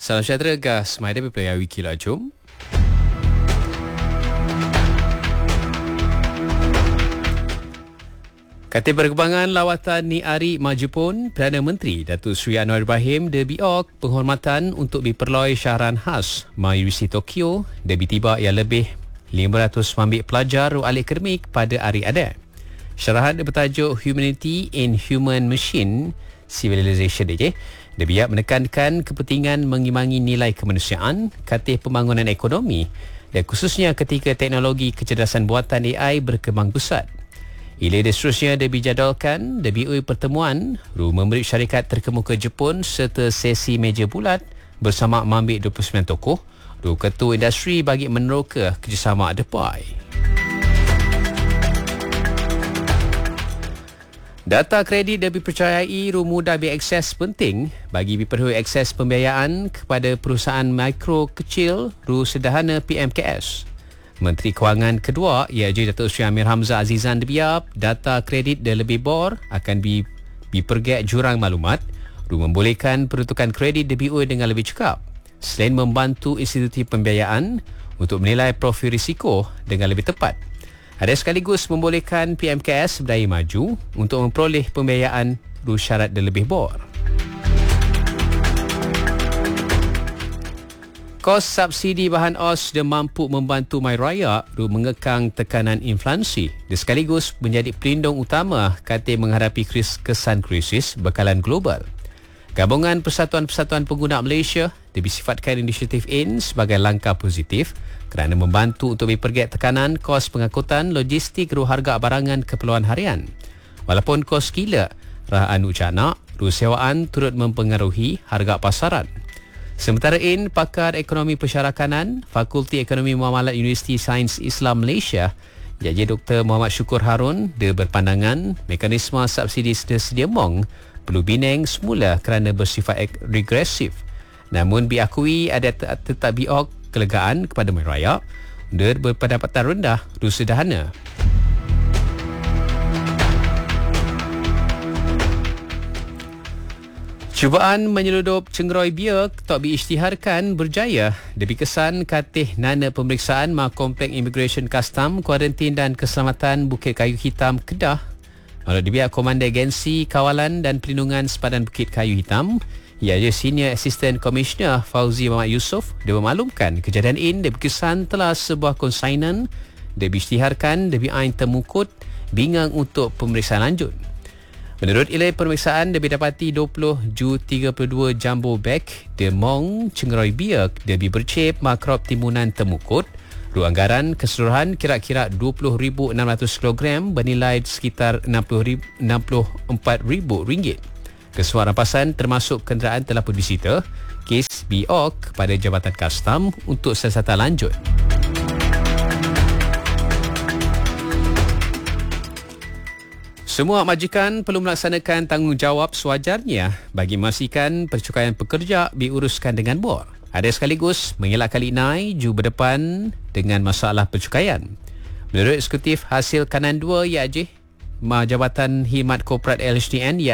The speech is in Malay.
Salam sejahtera gas, mai ada berpelaya wiki lah jom. Kata perkembangan lawatan Ni Ari maju pun, Perdana Menteri Datuk Seri Anwar Ibrahim dibiok penghormatan untuk diperloi syaharan khas Universiti Tokyo tiba yang lebih 500 mambik pelajar alik akademik pada hari ada. Syarahan bertajuk Humanity in Human Machine Civilization dia menekankan kepentingan mengimbangi nilai kemanusiaan, kata pembangunan ekonomi dan khususnya ketika teknologi kecerdasan buatan AI berkembang pesat. Ila seterusnya dijadualkan pertemuan memberi syarikat terkemuka Jepun serta sesi meja bulat bersama mambik 29 tokoh, ketua industri bagi meneroka kerjasama depan. Data kredit dipercayai mudah diakses penting bagi diperoleh akses pembiayaan kepada perusahaan mikro kecil sederhana PMKS. Menteri Kewangan kedua iaitu Datuk Seri Amir Hamzah Azizan dibiap data kredit dan lebih bor akan dipergek jurang maklumat membolehkan peruntukan kredit DBO dengan lebih cekap selain membantu institusi pembiayaan untuk menilai profil risiko dengan lebih tepat. Ada sekaligus membolehkan PMKS berdaya maju untuk memperoleh pembiayaan syarat dan lebih bor. Kos subsidi bahan os dan mampu membantu mai raya mengekang tekanan inflasi dan sekaligus menjadi pelindung utama kata menghadapi kesan krisis bekalan global. Gabungan Persatuan-Persatuan Pengguna Malaysia disifatkan inisiatif IN sebagai langkah positif kerana membantu untuk dipergek tekanan kos pengangkutan logistik harga barangan keperluan harian. Walaupun kos gila rahaan ucanak, sewaan turut mempengaruhi harga pasaran. Sementara IN, pakar ekonomi persyarakanan Fakulti Ekonomi Muamalat Universiti Sains Islam Malaysia iaitu Dr. Muhammad Syukur Harun dia berpandangan mekanisme subsidi sedia mong perlu bineng semula kerana bersifat regresif. Namun diakui ada tetap biok kelegaan kepada masyarakat dia berpendapatan rendah sederhana. Cubaan menyeludup Cenggeroi Biak tak diisytiharkan berjaya. Lebih kesan katih nana pemeriksaan Komplek Immigration Custom, Kuarantin dan Keselamatan Bukit Kayu Hitam, Kedah. Walau dibiak Komandan Agensi Kawalan dan Perlindungan Sepadan Bukit Kayu Hitam, iaitu Senior Assistant Commissioner Fauzi Muhammad Yusof, dia memaklumkan kejadian ini berkesan telah sebuah konsainan dia diisytiharkan lebih ain temukut bingang untuk pemeriksaan lanjut. Menurut ilai pemeriksaan, dia dapati 20 Ju32 Jumbo Bag de Mong Cenggeroi Biak dia bercep makrop timunan temukut anggaran keseluruhan kira-kira 20,600 kg bernilai sekitar RM64,000. Kesemua rampasan termasuk kenderaan telah pun disita. Kes biok kepada Jabatan Kastam untuk siasatan lanjut. Semua majikan perlu melaksanakan tanggungjawab sewajarnya bagi memastikan percukaian pekerja diuruskan dengan bor. Ada sekaligus mengelakkan linai ju berdepan dengan masalah percukaian. Menurut Eksekutif Hasil Kanan 2 iaitu Jabatan Khidmat Korporat LHDN